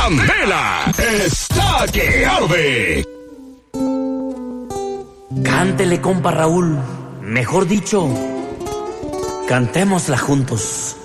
Candela está que arde. Cántele, compa Raúl. Mejor dicho, cantémosla juntos.